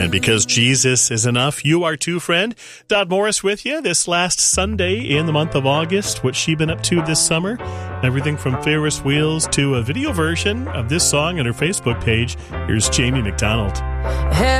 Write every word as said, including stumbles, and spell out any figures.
And because Jesus is enough, you are too, friend. Dot Morris with you this last Sunday in the month of August. What's she been up to this summer? Everything from Ferris wheels to a video version of this song on her Facebook page. Here's Jamie McDonald.